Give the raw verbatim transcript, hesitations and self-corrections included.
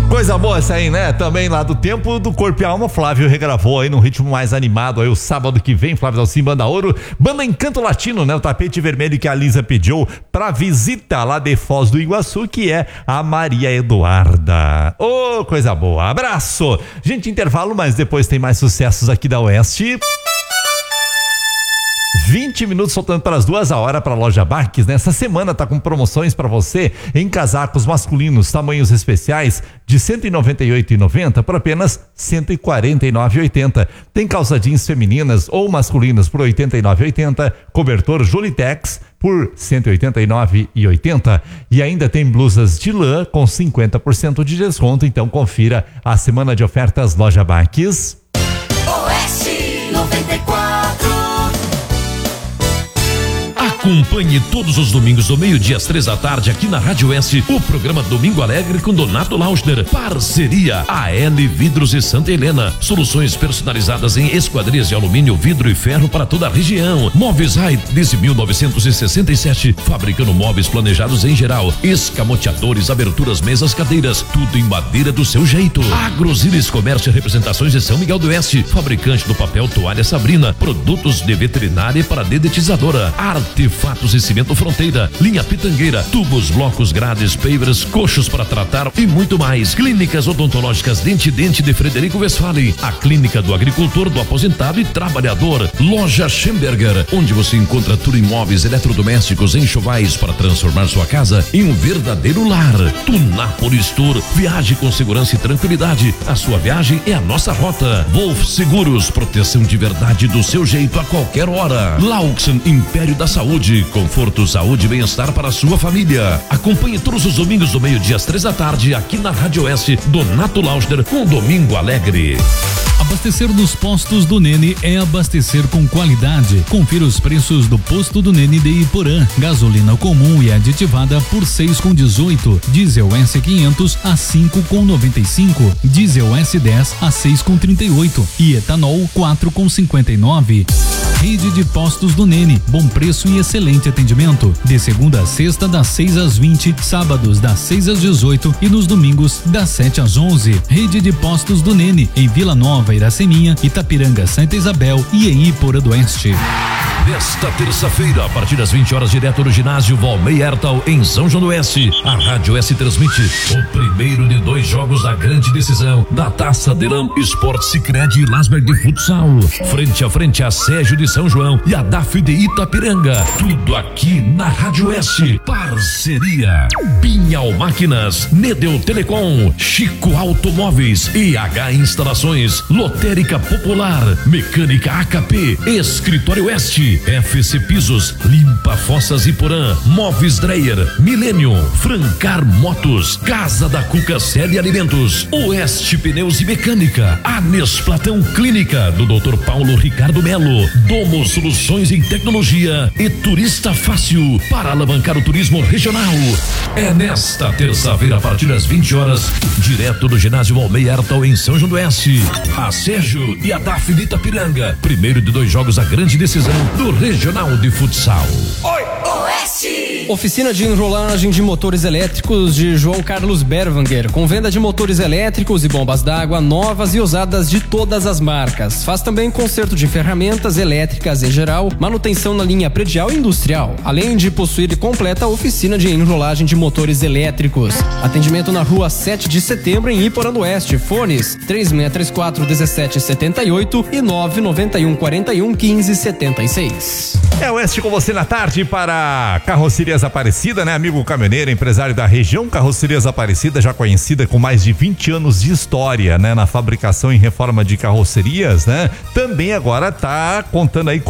Coisa boa essa aí, né? Também lá do Tempo do Corpo e Alma, Flávio regravou aí num ritmo mais animado aí o sábado que vem, Flávio Dalcin, Banda Ouro, Banda Encanto Latino, né? O tapete vermelho que a Lisa pediu pra visita lá de Foz do Iguaçu, que é a Maria Eduarda. Ô, oh, coisa boa. Abraço. Gente, intervalo, mas depois tem mais sucessos aqui da Oeste. vinte minutos faltando para as duas, a hora para a Loja Barques. Nessa semana tá com promoções para você em casacos masculinos, tamanhos especiais de cento e noventa e oito reais e noventa centavos por apenas cento e quarenta e nove reais e oitenta centavos. Tem calça jeans femininas ou masculinas por oitenta e nove reais e oitenta centavos, cobertor Jolitex por cento e oitenta e nove reais e oitenta centavos e ainda tem blusas de lã com cinquenta por cento de desconto. Então confira a semana de ofertas Loja Barques. Oeste noventa e quatro. Acompanhe todos os domingos do meio-dia às três da tarde aqui na Rádio S, o programa Domingo Alegre com Donato Lauschner. Parceria A L Vidros e Santa Helena. Soluções personalizadas em esquadrias de alumínio, vidro e ferro para toda a região. Móveis Rai desde mil novecentos e sessenta e sete, fabricando móveis planejados em geral. Escamoteadores, aberturas, mesas, cadeiras, tudo em madeira do seu jeito. Agrosilis Comércio e Representações de São Miguel do Oeste, fabricante do papel Toalha Sabrina, produtos de veterinária para dedetizadora. Arte Fatos e Cimento Fronteira, linha Pitangueira, tubos, blocos, grades, pavers, coxos para tratar e muito mais. Clínicas odontológicas Dente Dente de Frederico Westphalen, a clínica do agricultor, do aposentado e trabalhador. Loja Schemberger, onde você encontra tudo em móveis, eletrodomésticos, enxovais para transformar sua casa em um verdadeiro lar. Tunápolis Tour, viaje com segurança e tranquilidade. A sua viagem é a nossa rota. Wolf Seguros, proteção de verdade do seu jeito a qualquer hora. Laux Império da Saúde, conforto, saúde e bem-estar para a sua família. Acompanhe todos os domingos do meio-dia às três da tarde aqui na Rádio S, Donato Lauschner com Domingo Alegre. Abastecer nos postos do Nene é abastecer com qualidade. Confira os preços do posto do Nene de Iporã. Gasolina comum e aditivada por seis com dezoito, diesel S quinhentos a cinco com noventa e cinco, diesel S dez a seis com trinta e oito e etanol quatro com cinquenta e nove. Rede de postos do Nene, bom preço e excelente atendimento. De segunda a sexta das seis às vinte, sábados das seis às dezoito e nos domingos das sete às onze. Rede de postos do Nene em Vila Nova, Iraceminha, Itapiranga, Santa Isabel e em Iporã do Oeste. Nesta terça-feira, a partir das vinte horas, direto do ginásio Valmei Hertal, em São João do Oeste, a Rádio S transmite o primeiro de dois jogos da grande decisão da Taça Delam Esporte Sicredi e Lasberg de Futsal. Frente a frente a Sérgio de São João e a D A F de Itapiranga. Tudo aqui na Rádio S. Parceria Pinhal Máquinas, Nedeu Telecom, Chico Automóveis, E H Instalações, Lotérica Popular, Mecânica A K P, Escritório Oeste, F C Pisos, Limpa Fossas Iporã, Móveis Dreyer, Milênio, Francar Motos, Casa da Cuca Célia Alimentos, Oeste Pneus e Mecânica, Anes Platão Clínica, do doutor Paulo Ricardo Melo, Domo Soluções em Tecnologia e Turista Fácil, para alavancar o turismo regional. É nesta terça-feira, a partir das vinte horas, direto do ginásio Valmei Hertal, em São João do Oeste, a Sérgio e a D A F de Itapiranga, primeiro de dois jogos, a grande decisão do Regional de Futsal. Oi, Oeste! Oficina de enrolagem de motores elétricos de João Carlos Berwanger, com venda de motores elétricos e bombas d'água novas e usadas de todas as marcas. Faz também conserto de ferramentas elétricas em geral, manutenção na linha predial e industrial, além de possuir completa oficina de enrolagem de motores elétricos. Atendimento na rua sete de setembro, em Iporã do Oeste. Fones três seis três quatro um sete sete oito e nove nove um quatro um um cinco sete seis. É Oeste com você na tarde para Carrocerias Aparecida, né? Amigo caminhoneiro, empresário da região. Carrocerias Aparecida, já conhecida com mais de vinte anos de história, né? Na fabricação e reforma de carrocerias, né? Também agora tá contando aí com